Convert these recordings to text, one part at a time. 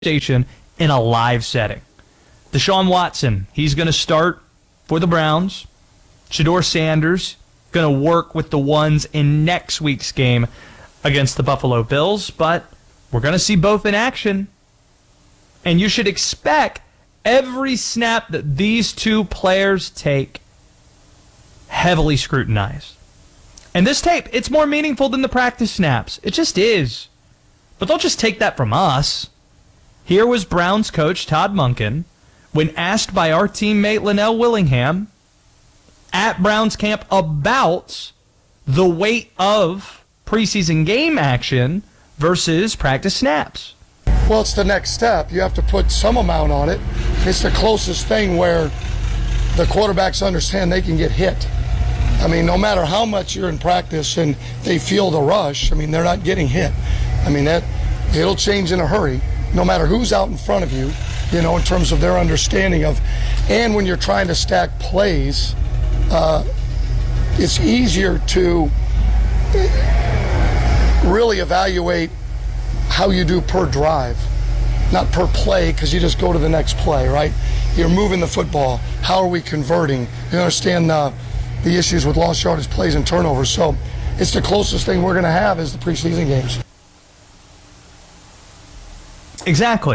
station in a live setting. Deshaun Watson, he's going to start for the Browns. Shedeur Sanders going to work with the ones in next week's game against the Buffalo Bills, but we're going to see both in action. And you should expect every snap that these two players take heavily scrutinized. And this tape, it's more meaningful than the practice snaps. It just is. But don't just take that from us. Here was Browns coach Todd Monken when asked by our teammate Linnell Willingham at Browns camp about the weight of preseason game action versus practice snaps. Well, it's the next step. You have to put some amount on it. It's the closest thing where the quarterbacks understand they can get hit. I mean, no matter how much you're in practice and they feel the rush, I mean, they're not getting hit. I mean, it'll change in a hurry, no matter who's out in front of you, you know, in terms of their understanding of, and when you're trying to stack plays, it's easier to really evaluate how you do per drive, not per play, because you just go to the next play, right? You're moving the football. How are we converting? You understand the issues with lost yardage plays and turnovers. So it's the closest thing we're going to have is the preseason games. Exactly.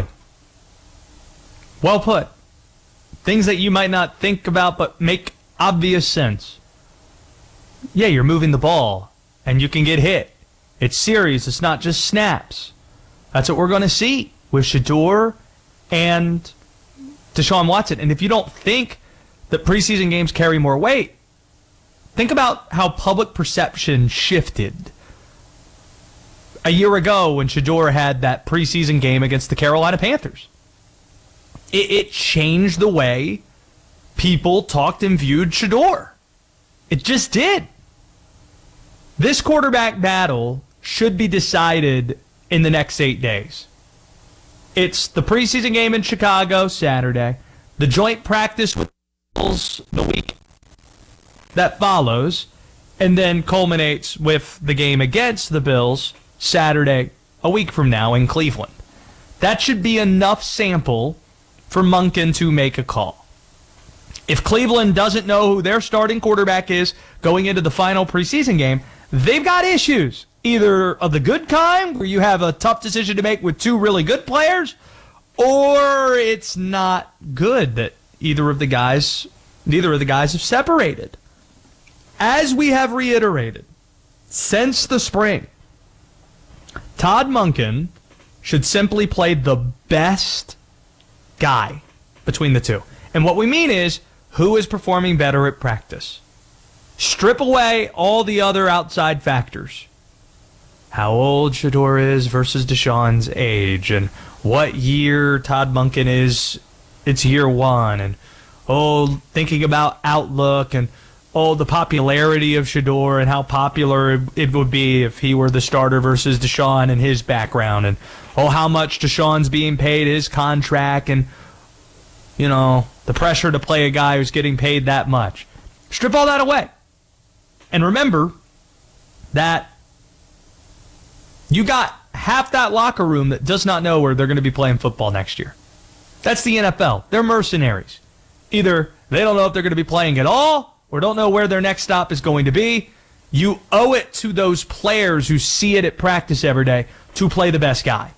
Well put. Things that you might not think about but make obvious sense. Yeah, you're moving the ball, and you can get hit. It's serious. It's not just snaps. That's what we're going to see with Shedeur and Deshaun Watson. And if you don't think that preseason games carry more weight, think about how public perception shifted a year ago when Shedeur had that preseason game against the Carolina Panthers. It changed the way people talked and viewed Shedeur. It just did. This quarterback battle should be decided in the next 8 days. It's the preseason game in Chicago Saturday, the joint practice with the Bills the week that follows, and then culminates with the game against the Bills Saturday, a week from now in Cleveland. That should be enough sample for Monken to make a call. If Cleveland doesn't know who their starting quarterback is going into the final preseason game, they've got issues, either of the good kind, where you have a tough decision to make with two really good players, or it's not good that neither of the guys have separated. As we have reiterated since the spring, Todd Monken should simply play the best guy between the two. And what we mean is, who is performing better at practice? Strip away all the other outside factors. How old Shedeur is versus Deshaun's age, and what year Todd Monken is. It's year one, and thinking about outlook, and the popularity of Shedeur and how popular it would be if he were the starter versus Deshaun and his background, and how much Deshaun's being paid, his contract, and the pressure to play a guy who's getting paid that much. Strip all that away. And remember that you got half that locker room that does not know where they're going to be playing football next year. That's the NFL. They're mercenaries. Either they don't know if they're going to be playing at all, or don't know where their next stop is going to be. You owe it to those players who see it at practice every day to play the best guy.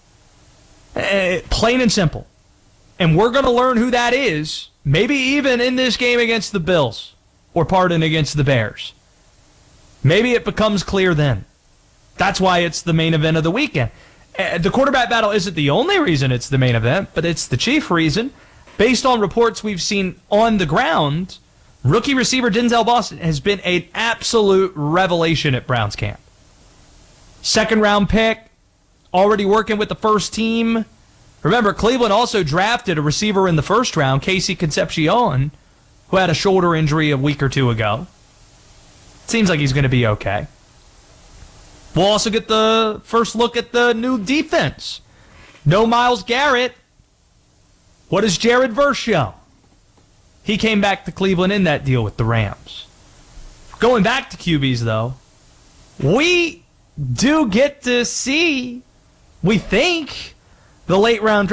Plain and simple. And we're going to learn who that is, maybe even in this game against the Bills, or against the Bears. Maybe it becomes clear then. That's why it's the main event of the weekend. The quarterback battle isn't the only reason it's the main event, but it's the chief reason. Based on reports we've seen on the ground, rookie receiver Denzel Boston has been an absolute revelation at Browns camp. Second-round pick, already working with the first team. Remember, Cleveland also drafted a receiver in the first round, Casey Concepcion, who had a shoulder injury a week or two ago. Seems like he's going to be okay. We'll also get the first look at the new defense. No Myles Garrett. What does Jared Verse show? He came back to Cleveland in that deal with the Rams. Going back to QBs, though, we do get to see, we think, the late round